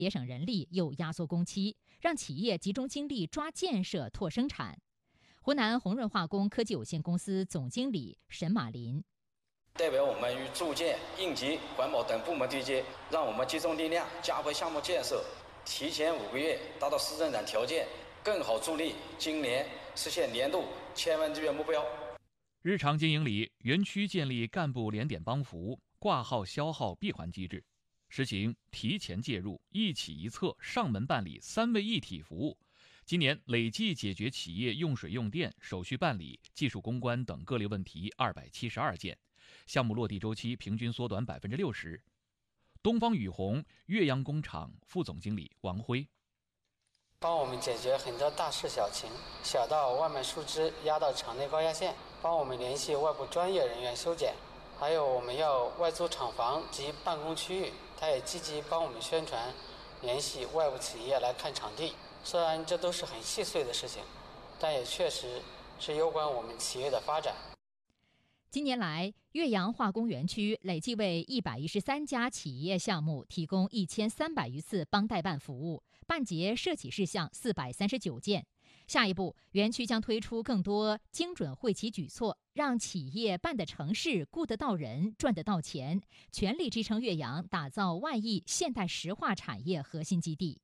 节省人力又压缩工期，让企业集中精力抓建设拓生产。湖南红润化工科技有限公司总经理沈马林代表我们与住建、应急、环保等部门对接，让我们集中力量加快项目建设，提前5个月达到市增长条件，更好助力今年实现年度1000万日元目标。 日常经营里，园区建立干部联点帮扶、挂号消耗闭环机制，实行提前介入、一起一策、上门办理3位一体服务。今年累计解决企业用水用电、手续办理、技术攻关等各类问题272件，项目落地周期平均缩短60%。东方雨虹岳阳工厂副总经理王辉， 帮我们解决很多大事小情，小到外卖树枝压到厂内高压线，帮我们联系外部专业人员修剪，还有我们要外租厂房及办公区域，他也积极帮我们宣传，联系外部企业来看场地。虽然这都是很细碎的事情，但也确实是攸关我们企业的发展。 今年来，岳阳化工园区累计为113家企业项目提供1300余次帮代办服务，办结涉企事项439件。下一步，园区将推出更多精准惠企举措，让企业办得成事、雇得到人、赚得到钱，全力支撑岳阳打造万亿现代石化产业核心基地。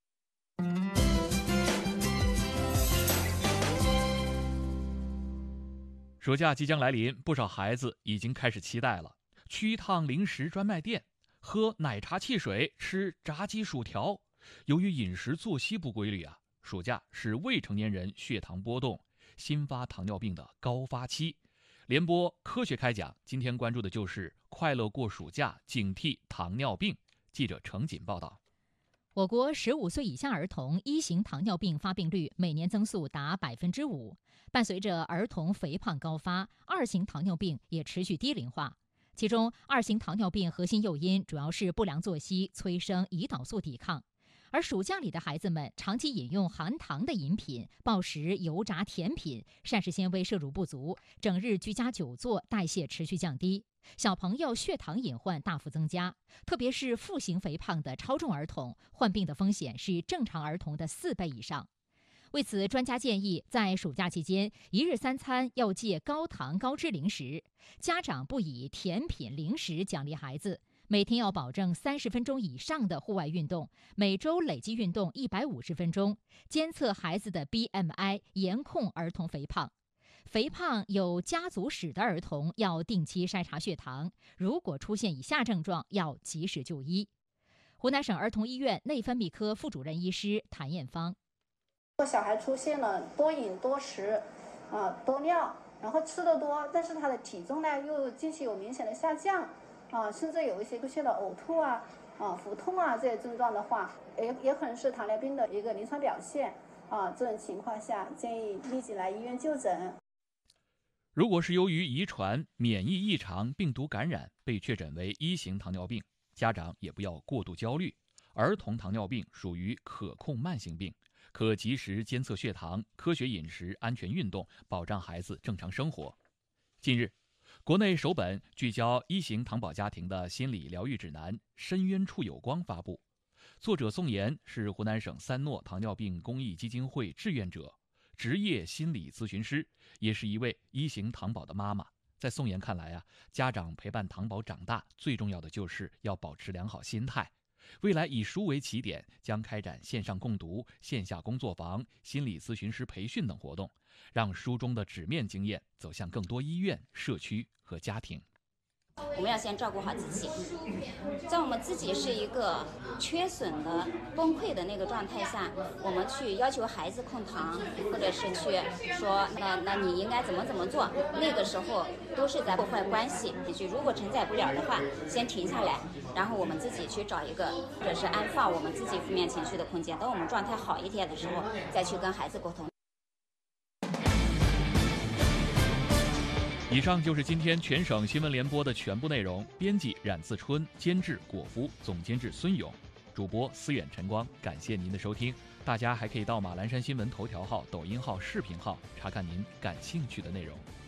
暑假即将来临，不少孩子已经开始期待了。去一趟零食专卖店，喝奶茶汽水，吃炸鸡薯条。由于饮食作息不规律暑假是未成年人血糖波动、新发糖尿病的高发期。联播科学开讲，今天关注的就是快乐过暑假，警惕糖尿病。记者程锦报道。 我国15岁以下儿童1型糖尿病发病率每年增速达5%，伴随着儿童肥胖高发，2型糖尿病也持续低龄化。其中，2型糖尿病核心诱因主要是不良作息催生胰岛素抵抗，而暑假里的孩子们长期饮用含糖的饮品、暴食油炸甜品，膳食纤维摄入不足，整日居家久坐，代谢持续降低。小朋友血糖隐患大幅增加，特别是腹型肥胖的超重儿童，患病的风险是正常儿童的4倍以上。为此，专家建议在暑假期间，一日3餐要戒高糖高脂零食，家长不以甜品零食奖励孩子，每天要保证30分钟以上的户外运动，每周累计运动150分钟，监测孩子的 BMI， 严控儿童肥胖。肥胖有家族史的儿童要定期筛查血糖，如果出现以下症状，要及时就医。湖南省儿童医院内分泌科副主任医师谭艳芳： 如果小孩出现了多饮多食多尿，然后吃得多，但是他的体重呢又近期有明显的下降甚至有一些出现了呕吐腹痛这些症状的话，也可能是糖尿病的一个临床表现这种情况下建议立即来医院就诊。 如果是由于遗传、免疫异常、病毒感染被确诊为1型糖尿病，家长也不要过度焦虑。儿童糖尿病属于可控慢性病，可及时监测血糖，科学饮食、安全运动，保障孩子正常生活。近日，国内首本聚焦1型糖宝家庭的心理疗愈指南《深渊处有光》发布。作者宋岩是湖南省3诺糖尿病公益基金会志愿者，职业心理咨询师，也是一位1型糖宝的妈妈。在宋岩看来家长陪伴糖宝长大，最重要的就是要保持良好心态。未来以书为起点，将开展线上共读、线下工作坊、心理咨询师培训等活动，让书中的纸面经验走向更多医院、社区和家庭。 我们要先照顾好自己，在我们自己是一个缺损的、崩溃的那个状态下，我们去要求孩子控糖，或者是去说那你应该怎么做，那个时候都是在破坏关系。如果承载不了的话，先停下来，然后我们自己去找一个，或者是安放我们自己负面情绪的空间，等我们状态好一点的时候，再去跟孩子沟通。 以上就是今天全省新闻联播的全部内容。编辑冉自春，监制果夫，总监制孙勇，主播思远、晨光。感谢您的收听，大家还可以到马栏山新闻头条号、抖音号、视频号查看您感兴趣的内容。